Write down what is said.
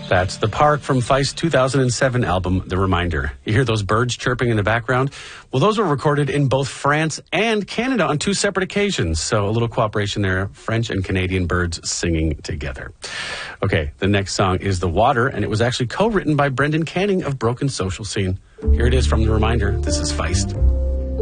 That's The Park from Feist's 2007 album, The Reminder. You hear those birds chirping in the background? Well, those were recorded in both France and Canada on two separate occasions. So a little cooperation there, French and Canadian birds singing together. Okay, the next song is The Water, and it was actually co-written by Brendan Canning of Broken Social Scene. Here it is from The Reminder. This is Feist.